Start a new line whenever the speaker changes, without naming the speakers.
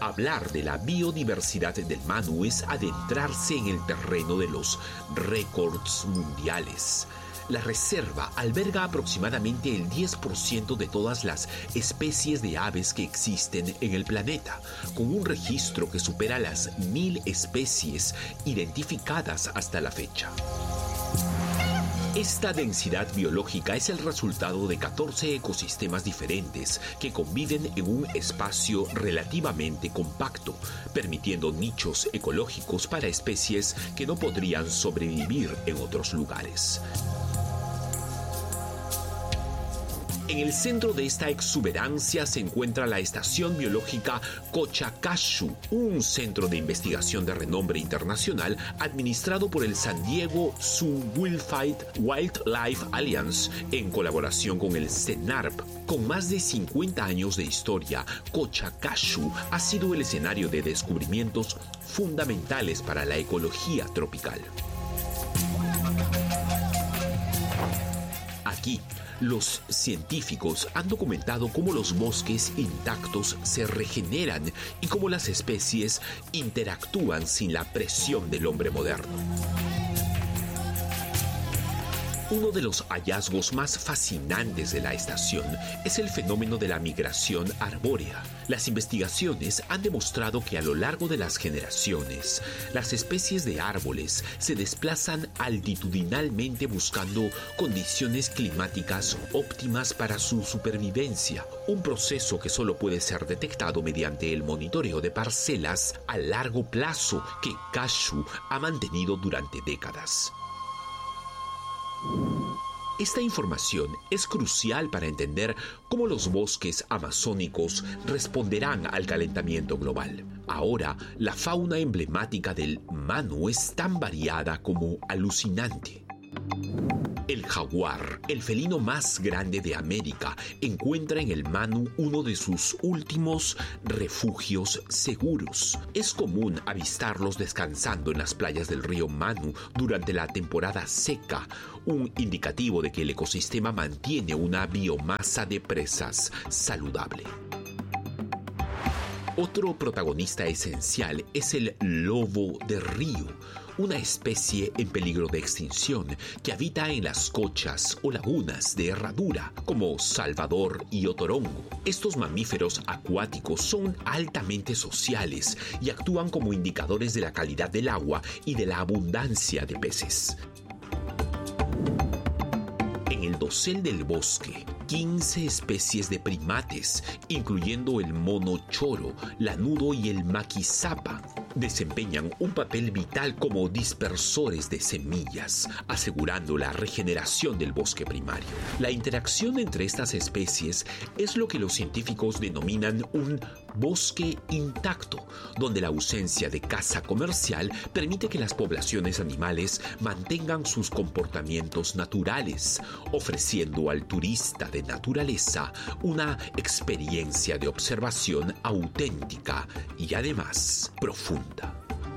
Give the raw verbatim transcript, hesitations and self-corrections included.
Hablar de la biodiversidad del Manu es adentrarse en el terreno de los récords mundiales. La reserva alberga aproximadamente el diez por ciento de todas las especies de aves que existen en el planeta, con un registro que supera las mil especies identificadas hasta la fecha. Esta densidad biológica es el resultado de catorce ecosistemas diferentes que conviven en un espacio relativamente compacto, permitiendo nichos ecológicos para especies que no podrían sobrevivir en otros lugares. En el centro de esta exuberancia se encuentra la Estación Biológica Cochacashu, un centro de investigación de renombre internacional administrado por el San Diego Zoo Wildlife Alliance en colaboración con el CENARP. Con más de cincuenta años de historia, Cochacashu ha sido el escenario de descubrimientos fundamentales para la ecología tropical. Aquí, los científicos han documentado cómo los bosques intactos se regeneran y cómo las especies interactúan sin la presión del hombre moderno. Uno de los hallazgos más fascinantes de la estación es el fenómeno de la migración arbórea. Las investigaciones han demostrado que a lo largo de las generaciones, las especies de árboles se desplazan altitudinalmente buscando condiciones climáticas óptimas para su supervivencia, un proceso que solo puede ser detectado mediante el monitoreo de parcelas a largo plazo que Cashu ha mantenido durante décadas. Esta información es crucial para entender cómo los bosques amazónicos responderán al calentamiento global. Ahora, la fauna emblemática del Manu es tan variada como alucinante. El jaguar, el felino más grande de América, encuentra en el Manu uno de sus últimos refugios seguros. Es común avistarlos descansando en las playas del río Manu durante la temporada seca, un indicativo de que el ecosistema mantiene una biomasa de presas saludable. Otro protagonista esencial es el lobo de río, una especie en peligro de extinción que habita en las cochas o lagunas de herradura, como Salvador y Otorongo. Estos mamíferos acuáticos son altamente sociales y actúan como indicadores de la calidad del agua y de la abundancia de peces. En el dosel del bosque, quince especies de primates, incluyendo el mono choro, lanudo y el maquisapa, desempeñan un papel vital como dispersores de semillas, asegurando la regeneración del bosque primario. La interacción entre estas especies es lo que los científicos denominan un bosque intacto, donde la ausencia de caza comercial permite que las poblaciones animales mantengan sus comportamientos naturales, ofreciendo al turista de naturaleza una experiencia de observación auténtica y además profunda.